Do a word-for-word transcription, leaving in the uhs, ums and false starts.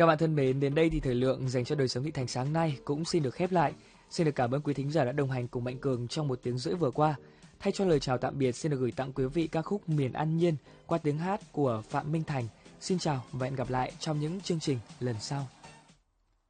Các bạn thân mến, đến đây thì thời lượng dành cho đời sống thị thành sáng nay cũng xin được khép lại. Xin được cảm ơn quý thính giả đã đồng hành cùng Mạnh Cường trong một tiếng rưỡi vừa qua. Thay cho lời chào tạm biệt, xin được gửi tặng quý vị ca khúc Miền An Nhiên qua tiếng hát của Phạm Minh Thành. Xin chào và hẹn gặp lại trong những chương trình lần sau.